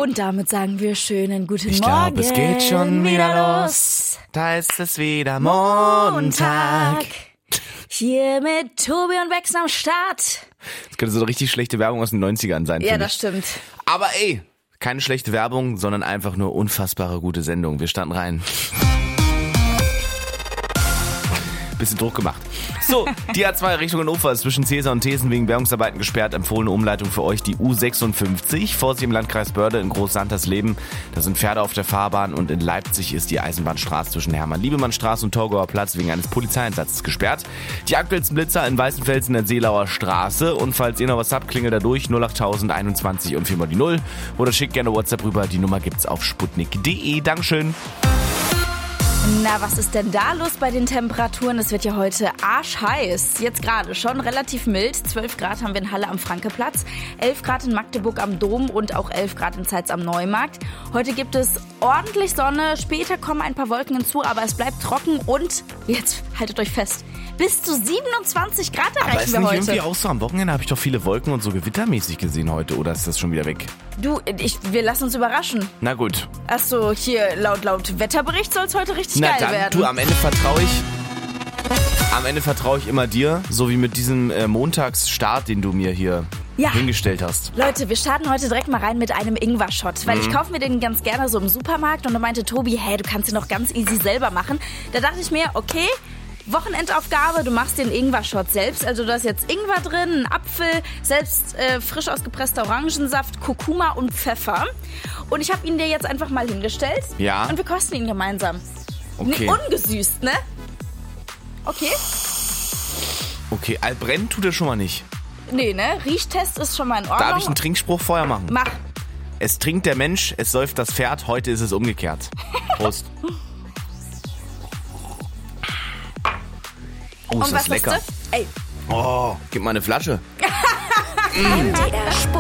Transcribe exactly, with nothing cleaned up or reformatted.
Und damit sagen wir schönen guten ich Morgen. Ich glaube, es geht schon wieder los. Da ist es wieder Montag. Hier mit Tobi und Bex am Start. Das könnte so eine richtig schlechte Werbung aus den neunzigern sein. Ja, das stimmt. Aber ey, keine schlechte Werbung, sondern einfach nur unfassbare gute Sendung. Wir starten rein. Bisschen Druck gemacht. So, die A zwei Richtung Hannover ist zwischen Cäsar und Thesen wegen Bergungsarbeiten gesperrt. Empfohlene Umleitung für euch die U sechsundfünfzig. Vorsicht im Landkreis Börde in Groß-Santersleben. Da sind Pferde auf der Fahrbahn und in Leipzig ist die Eisenbahnstraße zwischen Hermann-Liebemann-Straße und Torgauer Platz wegen eines Polizeieinsatzes gesperrt. Die aktuellsten Blitzer in Weißenfels in der Seelauer Straße. Und falls ihr noch was habt, klingelt da durch null acht null null einundzwanzig und viermal die Null. Oder schickt gerne WhatsApp rüber. Die Nummer gibt's auf sputnik punkt de. Dankeschön. Na, was ist denn da los bei den Temperaturen? Es wird ja heute arschheiß. Jetzt gerade schon relativ mild. zwölf Grad haben wir in Halle am Frankeplatz, elf Grad in Magdeburg am Dom und auch elf Grad in Zeitz am Neumarkt. Heute gibt es ordentlich Sonne, später kommen ein paar Wolken hinzu, aber es bleibt trocken und, jetzt haltet euch fest, bis zu siebenundzwanzig Grad erreichen aber ist wir nicht heute. Irgendwie auch so am Wochenende habe ich doch viele Wolken und so gewittermäßig gesehen heute, oder ist das schon wieder weg? Du, ich, wir lassen uns überraschen. Na gut. Achso, hier laut laut Wetterbericht soll es heute richtig Na geil dann, werden. du, am Ende vertraue ich am Ende vertraue ich immer dir, so wie mit diesem äh, Montagsstart, den du mir hier Ja. hingestellt hast. Leute, wir starten heute direkt mal rein mit einem Ingwer-Shot, weil Mhm. ich kaufe mir den ganz gerne so im Supermarkt und dann meinte Tobi, hey, du kannst den noch ganz easy selber machen. Da dachte ich mir, okay, Wochenendaufgabe, du machst den Ingwer-Shot selbst. Also da ist jetzt Ingwer drin, ein Apfel, selbst äh, frisch ausgepresster Orangensaft, Kurkuma und Pfeffer. Und ich habe ihn dir jetzt einfach mal hingestellt. Ja. Und wir kosten ihn gemeinsam. Okay. Nee, ungesüßt, ne? Okay? Okay, altbrennen tut er schon mal nicht. Nee, ne? Riechtest ist schon mal in Ordnung. Darf ich einen Trinkspruch vorher machen? Mach. Es trinkt der Mensch, es säuft das Pferd, heute ist es umgekehrt. Prost. Oh, ist Und das was lecker. hast du? Ey. Oh, gib mal eine Flasche. M D R Sport.